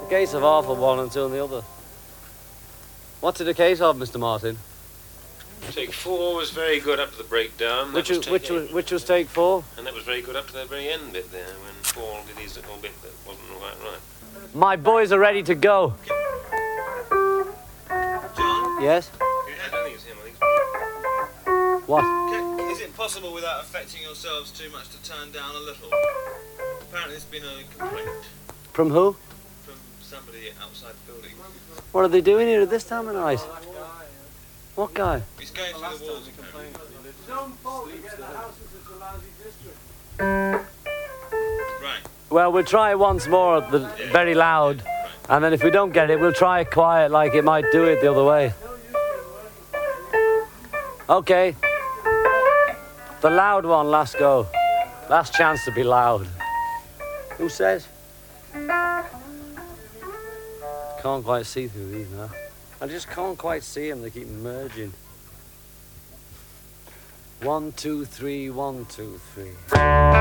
A case of half of one and two on the other. What's it a case of, Mr. Martin? Take 4 was very good up to the breakdown. Which was take 4? And that was very good up to the very end bit there, when Paul did his little bit that wasn't quite right. My boys are ready to go. John? Yes? I don't think it's him, I think it's... What? Is it possible without affecting yourselves too much to turn down a little? Apparently there's been a complaint From who? from somebody outside the building. What are they doing here at this time of night? What guy? He's going through the walls apparently. Right. Well, we'll try it once more at the very loud, and then if we don't get it, we'll try it quiet like it might do it the other way. Okay. The loud one, last go. Last chance to be loud. Who says? Can't quite see through these now. I just can't quite see them, they keep merging. 1, 2, 3, 1, 2, 3.